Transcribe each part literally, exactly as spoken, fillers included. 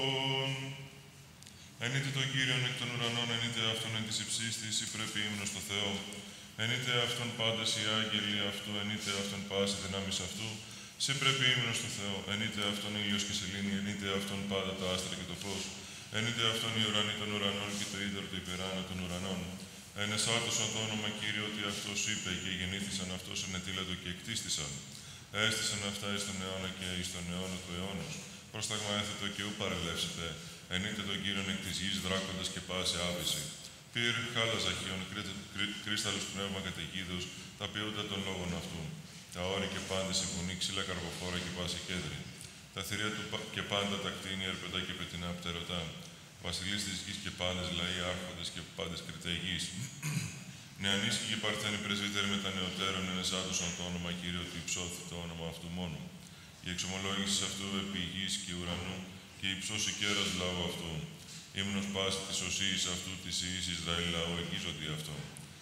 Ενείτε τον Κύριον εκ των ουρανών, ενείτε αυτόν εν της υψής της, ή πρέπει ύμνος στο Θεό. Ενείτε αυτόν πάντες οι άγγελοι αυτού, ενείτε αυτόν πάση δυνάμεις αυτού. Συ πρέπει ύμνος στο Θεό. Ενείτε αυτόν ήλιος και σελήνη, ενείτε αυτόν πάντα τα άστρα και το φως. Ενείτε αυτόν οι ουρανοί των ουρανών και το ίδιο το υπεράνω των ουρανών. Ενεσάτωσαν το όνομα Κύριο ότι αυτός είπε και γεννήθησαν αυτός ενετήλατο και εκτίστησαν. Έστησαν αυτά εις τον αιώνα και εις τον αιώνα του αιώνος. Πρόσταγμα έθετο και ου παρελεύσετε. Ενείτε τον Κύριον εκ της γης δράκοντας και πάση άβηση. Πυρ, χάλα ζαχίων, κρίσταλλος πνεύμα καταιγίδος, τα ποιούντα των λόγων αυτού. Τα όρη και πάντες συμφωνεί, ξύλα καρποφόρα και πάση κέντρη. Τα θηρία του και πάντα τα κτίνη, ερπετά και πετεινά πτερωτά. Βασιλείς της γης και πάντες λαοί, άρχοντες και πάντες κριτέ γης. Νεανίσκοι και παρθένοι πρεσβύτεροι με τα νεωτέρων ενεσάτωσαν το όνομα Κύριο ότι υψώθη το όνομα αυτού μόνο. Η εξομολόγηση αυτού επί γης και ουρανού και υψώσει κέρας λαού αυτού. Ύμνος πάση της οσίης αυτού της ιής Ισραήλ λαού εγγίζονται αυτό.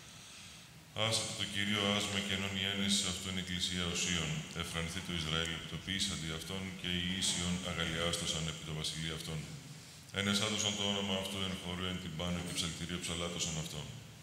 Άσατε το Κύριο άσμα και ενών γέννησης αυτού εν εκκλησία οσίων. Εφρανθεί το Ισραήλ επιτοπίσαντι αυτόν και οι ίσιον αγαλιάστοσαν επί το βασιλείο αυτόν. Ενεσάτωσαν το όνομα αυτού εν χορού εν την πάνω και ψαλτηρίο ψαλάτωσαν αυτόν.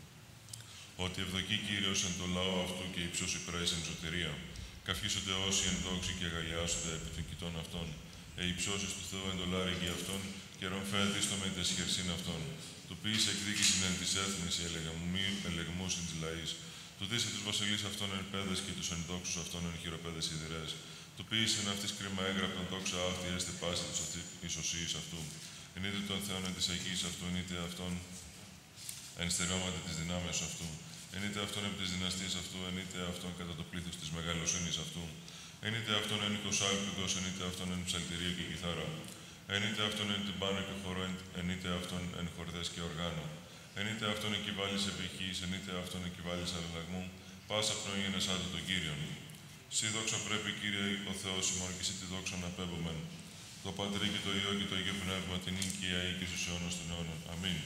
Ότι ευδοκεί Κύριος εν το λαό αυτού και υψώσει πρέης εν σωτηρία. Καυχήσονται όσοι εν δόξη και αγαλιάσονται επί των κοιτών αυτών. Ε υψώσεις του Θεού εν το λάρυγγι αυτών και ρομφέτη στο με τες χερσίν αυτών. Του ποιήσε εκδίκησιν εν της έθνης η ελεγμούς εν της λαής. Του δίσε τους βασιλείς αυτών εν πέδες και τους εν δόξους αυτών εν χειροπέδες ιδηρές. Του ποιήσε εν αυτής κρίμα έγραπτον δόξα αυτή έστε πάση της οσίης αυτού. Ενείτε τον Θεόν εν της αγγής αυτού, ενείτε αυτόν εν στερεώματα της δυνάμεως αυτού. Ενείτε αυτόν επί της δυναστείας αυτού, ενείτε αυτόν κατά το πλήθος της μεγαλοσύνης αυτού. Ενείτε αυτόν εν οίκος άλπιδος, ενείτε αυτόν εν ψαλτηρία και κιθάρα. Ενείτε αυτόν εν την πάνω και χορό, ενείτε αυτόν εν χορδές και οργάνο. Ενείτε αυτόν εκκυβάλεις επιχείς, ενείτε αυτόν εκκυβάλεις αλληλαγμού. Πάσα πνοή ενεσάτε τον Κύριον. Σύ δόξα πρέπει, Κύριε ο Θεός ημών, και σύ τη δόξα να πέμπομεν. Το Πατρί και το Υιό και το Αγίο Πνεύμα, την νυν και αεί και στους αιώνας των αιώνων. Αμήν.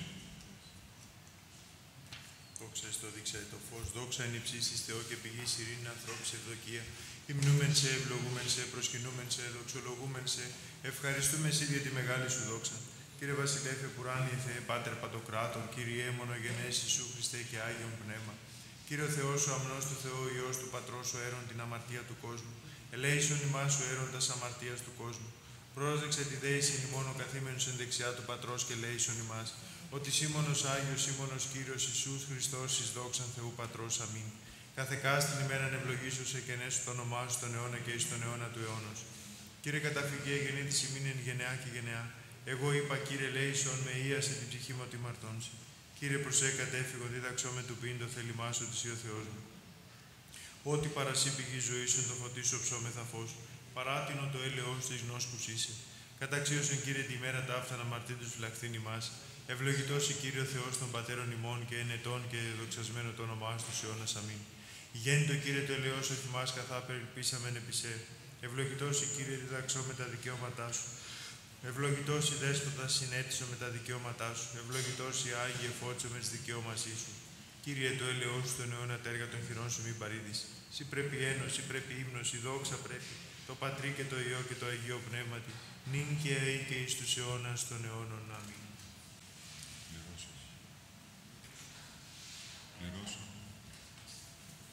Δόξα στο δείξα το φως, δόξα εν υψίσεις Θεό και πηγής ειρήνη ανθρώπης ευδοκία. Υμνούμεν σε, ευλογούμεν σε, προσκυνούμεν σε, δοξολογούμεν σε, ευχαριστούμε σε για τη μεγάλη σου δόξα. Κύριε Βασιλέφε, Πουράνιε Θεέ, Πάτερ Παντοκράτορ, Κύριε μονογενές Ιησού Χριστέ και Άγιον Πνεύμα. Κύριε ο Θεός, ο αμνός του Θεού, Υιός του Πατρός, ο αίρον την αμαρτία του κόσμου. Ελέησον ημάς ο αίροντας αμαρτίας του κόσμου. Πρόσδεξε τη δέηση ημών ο καθήμενος εν δεξιά του Πατρός και ελέησον ημάς. Ότι Σίμωνος Άγιος, Σίμωνος Κύριος Ιησούς Χριστός, εις δόξαν Θεού Πατρός. Αμήν. Καθεκάστην ημέραν ευλογήσωσε και ενέσου το όνομά σου στον αιώνα και εις τον αιώνα του αιώνος. Κύριε καταφυγέ, γεννήτης ημίν εν γενεά και γενεά. Εγώ είπα, Κύριε, ελέησον με ίασε την ψυχή μου ότι μαρτώνσει. Κύριε, προσέ κατέφυγο, δίδαξό με του ποιήν το θέλημά σου της ή ο Θεός μου. Ό,τι παρασύ πηγή ζωή σου, το φωτίσω ψώμεθα φως. Παράτηνο το έλεος της γνώσκους είσαι. Καταξίωσον, Κύριε, τη μέρα ταύτα να μαρτύντους φυλαχθήν ημάς. Ευλογητός η Κύριο Θεός των πατέρων ημών και ενετών και δοξασμένο το όνομά σου στους αιώνας. Αμήν. Γέννητο, Κύριε, το ελαιός σου θυμάς καθά περιπίσαμεν επισέ. Ευλογητός η Κύριε, διδαξώ με τα δικαιώματά σου. Ευλογητός η Δέσποτα, συνέτησο με τα δικαιώματά σου. Ευλογητός η Άγιε, φώτισο με τις δικαιώμασή σου. Κύριε, το έλεος σου τον αιώνα τέργα των χειρών σου μη παρήδεις. Συ πρέπει ένωση, πρέπει ύμνος, η δόξα πρέπει. Το Πατρί και το Υιό και το Αγίο Πνεύματι, νυν και αεί και εις τους αιώνας των αιώνων. Αμήν.